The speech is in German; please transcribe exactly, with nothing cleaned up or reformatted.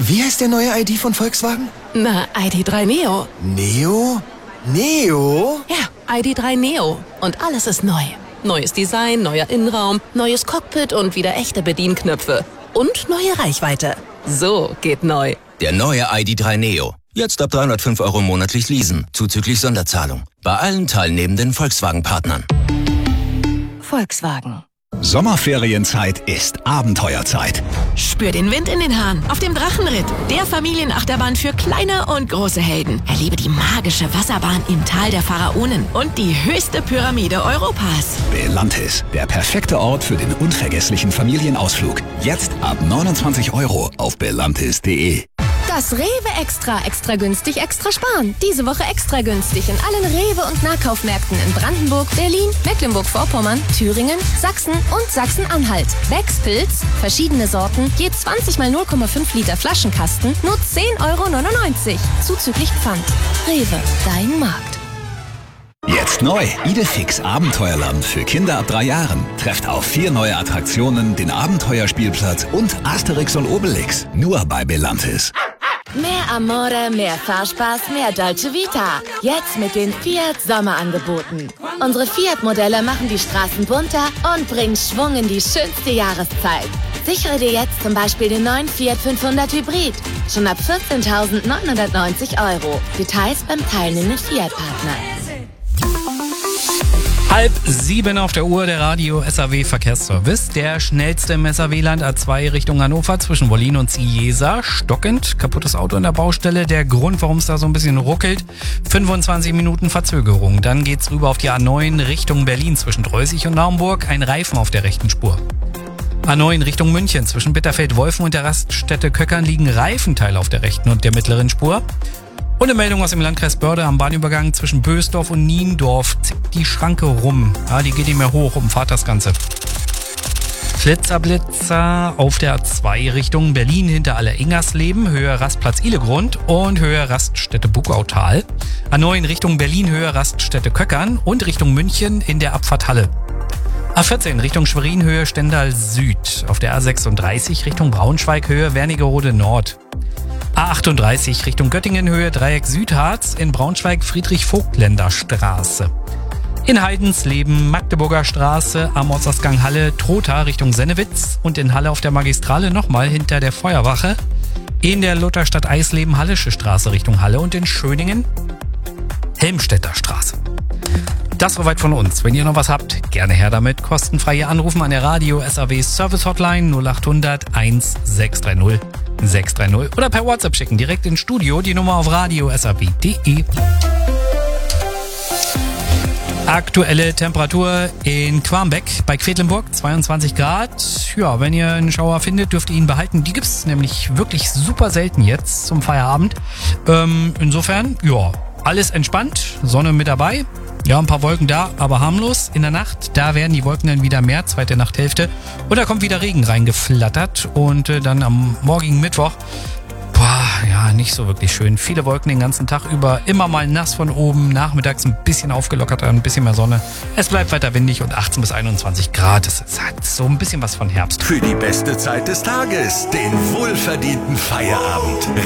Wie heißt der neue I D von Volkswagen? Na, I D drei Neo. Neo? Neo? Ja, I D drei Neo. Und alles ist neu. Neues Design, neuer Innenraum, neues Cockpit und wieder echte Bedienknöpfe. Und neue Reichweite. So geht neu. Der neue I D drei Neo. Jetzt ab dreihundertfünf Euro monatlich leasen, zuzüglich Sonderzahlung. Bei allen teilnehmenden Volkswagen-Partnern. Volkswagen. Sommerferienzeit ist Abenteuerzeit. Spür den Wind in den Haaren auf dem Drachenritt, der Familienachterbahn für kleine und große Helden. Erlebe die magische Wasserbahn im Tal der Pharaonen und die höchste Pyramide Europas. Belantis, der perfekte Ort für den unvergesslichen Familienausflug. Jetzt ab neunundzwanzig Euro auf belantis punkt de. Das Rewe Extra, extra günstig, extra sparen. Diese Woche extra günstig in allen Rewe- und Nahkaufmärkten in Brandenburg, Berlin, Mecklenburg-Vorpommern, Thüringen, Sachsen und Sachsen-Anhalt. Becks Pilz, verschiedene Sorten, je zwanzig mal null Komma fünf Liter Flaschenkasten, nur zehn Euro neunundneunzig. Zuzüglich Pfand. Rewe, dein Markt. Jetzt neu. Idefix Abenteuerland für Kinder ab drei Jahren. Trefft auf vier neue Attraktionen, den Abenteuerspielplatz und Asterix und Obelix. Nur bei Belantis. Mehr Amore, mehr Fahrspaß, mehr Dolce Vita. Jetzt mit den Fiat Sommerangeboten. Unsere Fiat-Modelle machen die Straßen bunter und bringen Schwung in die schönste Jahreszeit. Sichere dir jetzt zum Beispiel den neuen Fiat fünfhundert Hybrid. Schon ab vierzehntausendneunhundertneunzig Euro. Details beim teilnehmenden Fiat-Partner. Halb sieben auf der Uhr, der Radio S A W Verkehrsservice. Der schnellste im S A W-Land A zwei Richtung Hannover zwischen Wollin und Ciesa. Stockend, kaputtes Auto in der Baustelle. Der Grund, warum es da so ein bisschen ruckelt, fünfundzwanzig Minuten Verzögerung. Dann geht's rüber auf die A neun Richtung Berlin zwischen Dreußig und Naumburg. Ein Reifen auf der rechten Spur. A neun Richtung München zwischen Bitterfeld-Wolfen und der Raststätte Köckern liegen Reifenteile auf der rechten und der mittleren Spur. Und eine Meldung aus dem Landkreis Börde am Bahnübergang zwischen Bösdorf und Niendorf. Zieht die Schranke rum. Ja, die geht nicht mehr hoch, umfahrt das Ganze. Flitzerblitzer auf der A zwei Richtung Berlin hinter Aller-Ingersleben, Höhe Rastplatz Ihlegrund und Höhe Raststätte Buckautal. A neun Richtung Berlin, Höhe Raststätte Köckern und Richtung München in der Abfahrt Halle. A vierzehn Richtung Schwerin, Höhe Stendal Süd. Auf der A sechsunddreißig Richtung Braunschweig, Höhe Wernigerode Nord. A achtunddreißig Richtung Göttingen, Höhe Dreieck Südharz, in Braunschweig Friedrich-Vogtländer Straße. In Heidensleben Magdeburger Straße, am Ortsausgang Halle Trotha Richtung Sennewitz und in Halle auf der Magistrale nochmal hinter der Feuerwache. In der Lutherstadt Eisleben Hallische Straße Richtung Halle und in Schöningen Helmstedter Straße. Das soweit von uns. Wenn ihr noch was habt, gerne her damit. Kostenfreie Anrufen an der Radio S A W Service Hotline null achthundert eins sechs drei null sechs drei null oder per WhatsApp schicken, direkt ins Studio, die Nummer auf radio s a w punkt de. Aktuelle Temperatur in Quarmbeck bei Quedlinburg, zweiundzwanzig Grad. Ja, wenn ihr einen Schauer findet, dürft ihr ihn behalten. Die gibt es nämlich wirklich super selten jetzt zum Feierabend. Ähm, insofern, ja, alles entspannt, Sonne mit dabei. Ja, ein paar Wolken da, aber harmlos. In der Nacht, da werden die Wolken dann wieder mehr, zweite Nachthälfte. Und da kommt wieder Regen reingeflattert. Und äh, dann am morgigen Mittwoch, boah, ja, nicht so wirklich schön. Viele Wolken den ganzen Tag über, immer mal nass von oben. Nachmittags ein bisschen aufgelockerter, ein bisschen mehr Sonne. Es bleibt weiter windig und achtzehn bis einundzwanzig Grad. Es hat so ein bisschen was von Herbst. Für die beste Zeit des Tages, den wohlverdienten Feierabend.